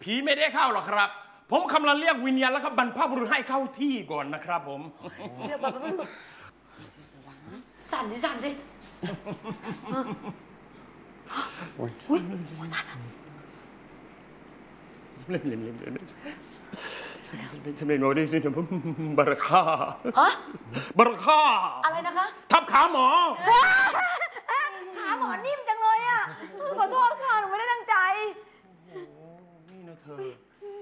ผีไม่ได้เข้าหรอกครับผมกำลังเรียกวิญญาณแล้วก็บรรพบุรุษให้เข้าที่ก่อนนะครับผมเรียกบรรพบุรุษสั่นดิสั่นดิอุ้ยสั่นอ่ะบาราค่าฮะบาราค่าอะไรนะคะทับขาหมอขาหมอนิ่มจังเลยอ่ะขอโทษค่ะหนูไม่ได้ตั้งใจนี่นะเธอ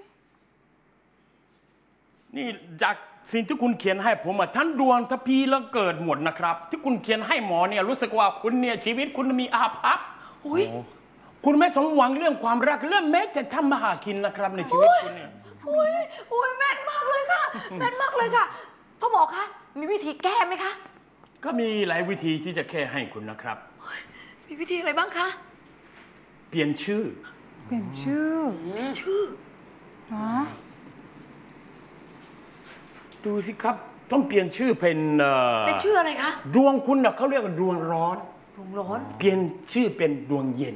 นี่จากสิ่งที่คุณเขียนให้ผมทั้งดวงทพีแล้วเกิดหมดนะครับที่คุณเขียนให้หมอเนี่ยรู้สึกว่าคุณเนี่ยชีวิตคุณมีอาภัพคุณไม่สมหวังเรื่องความรักเรื่องแม้แต่ทำมาหากินนะครับในชีวิตคุณเนี่ยอุ้ยแม่นมากเลยค่ะแม่นมากเลยค่ะพ่อหมอคะมีวิธีแก้ไหมคะก็มีหลายวิธีที่จะแก้ให้คุณนะครับมีวิธีอะไรบ้างคะเปลี่ยนชื่อดูสิครับต้องเปลี่ยนชื่อเป็นชื่ออะไรคะดวงคุณน่ะเขาเรียกว่าดวงร้อนเปลี่ยนชื่อเป็นดวงเย็น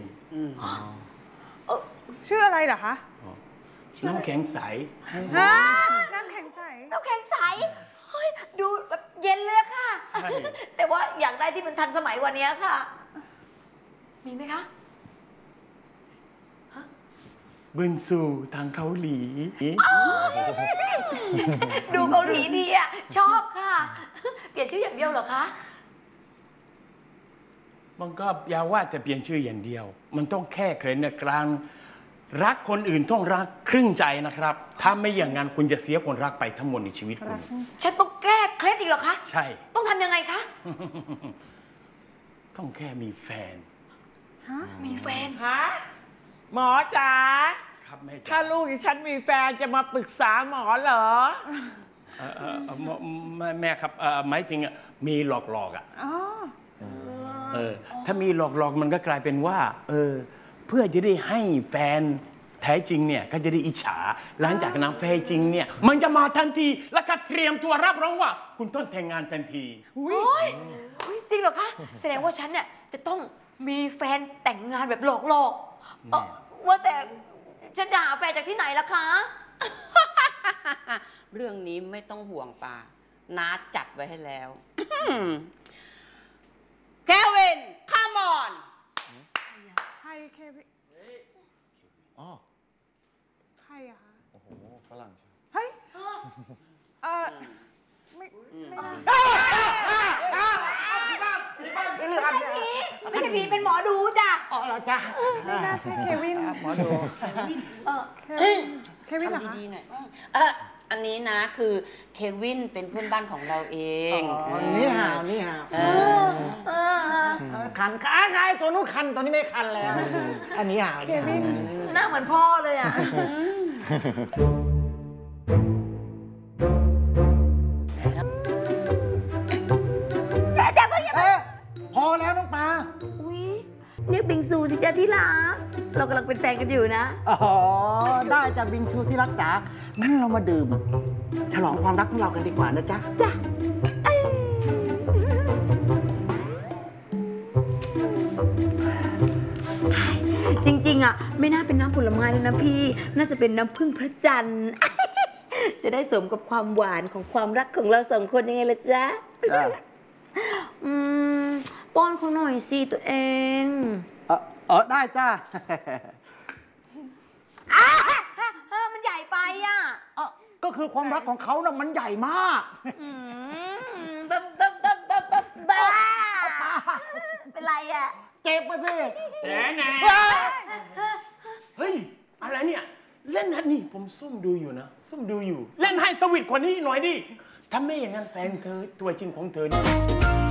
ชื่ออะไรเหรอคะน้ำแข็งใสน้ำแข็งใสเฮ้ยดูแบบเย็นเลยค่ะแต่ว่าอยากได้ที่มันทันสมัยกว่านี้ค่ะมีไหมคะบินสู่ทางเกาหลีดูเกาหลีดีอ่ะชอบค่ะเปลี่ยนชื่ออย่างเดียวเหรอคะมันก็อย่าว่าแต่เปลี่ยนชื่ออย่างเดียวมันต้องแค่เคล็ดในการรักคนอื่นต้องรักครึ่งใจนะครับถ้าไม่อย่างนั้นคุณจะเสียคนรักไปทั้งหมดในชีวิตคุณฉันต้องแก้เคล็ดอีกเหรอคะใช่ต้องทำยังไงคะต้องแค่มีแฟนมีแฟนหมอจ๋าถ้าลูกฉันมีแฟนจะมาปรึกษาหมอเหรอแม่ครับหมายถึงมีหลอกอ่ะถ้ามีหลอกมันก็กลายเป็นว่าเพื่อจะได้ให้แฟนแท้จริงเนี่ยก็จะได้อิจฉาหลังจากนั้นแฟนจริงเนี่ยมันจะมาทันทีแล้วก็เตรียมตัวรับรองว่าคุณต้องแต่งงานทันทีจริงเหรอคะแสดงว่าฉันเนี่ยจะต้องมีแฟนแต่งงานแบบหลอกว่าแต่ฉันจะหาแฟนจากที่ไหนล่ะคะเรื่องนี้ไม่ต้องห่วงปาน้าจัดไว้ให้แล้วเควิน come on ใครเควินใครอะคะโอ้โหฝรั่งเฮ้ยไม่ใช่ผีเป็นหมอดูจ้ะเหรอจ้ะไม่น่าใช่เควินหมอดูเควินเหรอคะดีๆหน่อยอันนี้นะคือเควินเป็นเพื่อนบ้านของเราเองนี่ฮาวคันใครตัวนู้นคันตัวนี้ไม่คันแล้วอันนี้ฮาวเควินหน้าเหมือนพ่อเลยอ่ะพอแล้วน้องปลาเรียกบิงซูสิจ๊ะที่รักเรากำลังเป็นแฟนกันอยู่นะได้จากบิงซูที่รักจ๋างั้นเรามาดื่มฉลองความรักของเรากันดีกว่านะจ๊ะจริงๆอ่ะไม่น่าเป็นน้ำผลไม้เลยนะพี่น่าจะเป็นน้ำผึ้งพระจันทร์จะได้สมกับความหวานของความรักของเราสองคนยังไงล่ะจ๊ะป้อนเขาหน่อยสิตัวเองได้จ้ามันใหญ่ไปอ่ะก็คือความรักของเขาน่ะมันใหญ่มากบ้าเป็นไรอ่ะเจ็บป่ะสิแหนเฮ้ยอะไรเนี่ยเล่นนี่ผมซุ่มดูอยู่นะซุ่มดูอยู่เล่นให้สวิตกว่านี้หน่อยดิถ้าไม่อย่างนั้นแฟนเธอตัวจริงของเธอเนี่ย